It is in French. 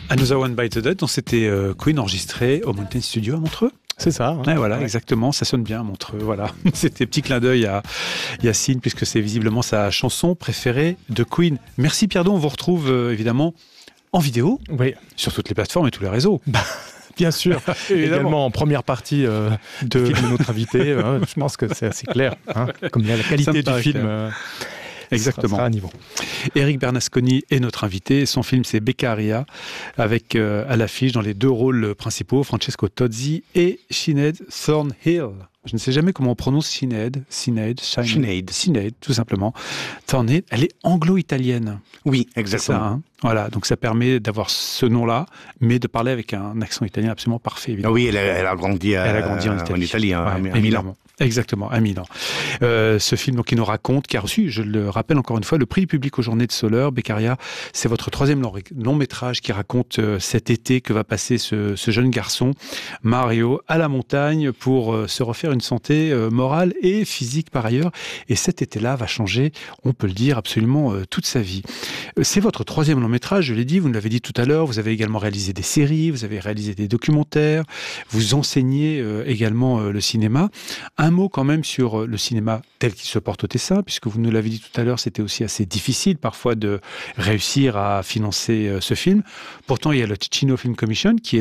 Another One Bites the Dust, dont c'était Queen enregistré au Mountain Studio à Montreux. C'est ça. Hein. Ouais, voilà, exactement, ça sonne bien, Montreux, voilà. C'était petit clin d'œil à Yacine, puisque c'est visiblement sa chanson préférée de Queen. Merci Pierre-Don, on vous retrouve évidemment en vidéo, Oui. sur toutes les plateformes et tous les réseaux. Bien sûr, également en première partie du film de notre invité. Je pense que c'est assez clair, hein, comme la qualité du film. Exactement. Sera à niveau. Eric Bernasconi est notre invité. Son film, c'est Beccaria, avec à l'affiche, dans les deux rôles principaux, Francesco Tozzi et Sinéad Thornhill. Je ne sais jamais comment on prononce Sinéad, tout simplement. Thornhill, elle est anglo-italienne. Oui, C'est exactement. ça, hein. Voilà, donc ça permet d'avoir ce nom-là, mais de parler avec un accent italien absolument parfait, évidemment. Oui, elle a grandi en Italie, à Milan. Exactement, à Milan. Ce film donc, qui nous raconte, qui a reçu, je le rappelle encore une fois, le prix public aux Journées de Soleure. Beccaria, c'est votre troisième long métrage qui raconte cet été que va passer ce jeune garçon, Mario, à la montagne pour se refaire une santé morale et physique par ailleurs. Et cet été-là va changer, on peut le dire, absolument toute sa vie. C'est votre troisième long métrage, je l'ai dit, vous nous l'avez dit tout à l'heure, vous avez également réalisé des séries, vous avez réalisé des documentaires, vous enseignez également le cinéma. Un mot quand même sur le cinéma tel qu'il se porte au Tessin, puisque vous nous l'avez dit tout à l'heure, c'était aussi assez difficile parfois de réussir à financer ce film. Pourtant, il y a le Ticino Film Commission qui est